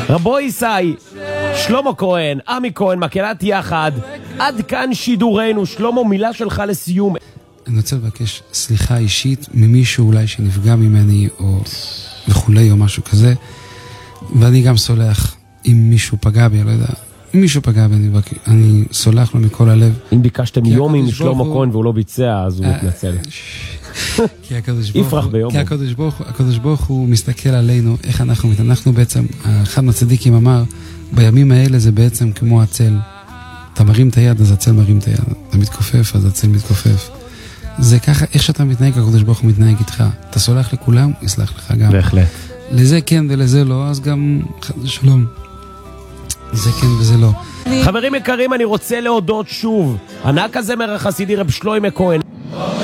רבו ישי, שלמה כהן, עמי כהן, מקהלת יחד. עד כאן שידורנו. שלמה, מילה שלך לסיום. אני רוצה לבקש סליחה אישית ממישהו אולי שנפגע ממני או וכולי או משהו כזה, ואני גם סולח אם מישהו פגע בי, לא יודע, אם מישהו פגע בי אני סולח לו מכל הלב. אם ביקשתם יומי משלמה כהן והוא לא ביצע, אז הוא מתנצל. כי הקדוש ברוך הוא מסתכל עלינו, איך אנחנו בעצם, אחד מהצדיקים אמר, בימים האלה זה בעצם כמו הצל, אתה מרים את היד אז הצל מרים את היד, אתה מתכופף אז הצל מתכופף. זה ככה, איך שאתה מתנהג, הקדוש ברוך הוא מתנהג איתך. אתה סולח לכולם, הוא יסלח לך גם. בהחלט. לזה כן ולזה לא, אז גם שלום. זה כן וזה לא. חברים יקרים, אני רוצה להודות שוב. ענק הזמר החסידי רב שלמה כהן.